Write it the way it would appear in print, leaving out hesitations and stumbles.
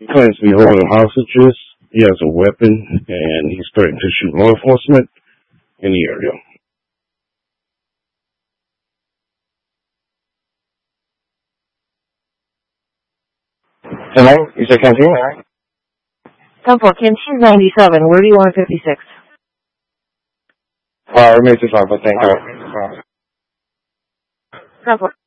He claims to be holding hostages. He has a weapon, and he's threatening to shoot law enforcement in the area. Hello? You said Canteen, right? Come for Canteen 97. Where do you want 56? We made this one, but thank you. Come for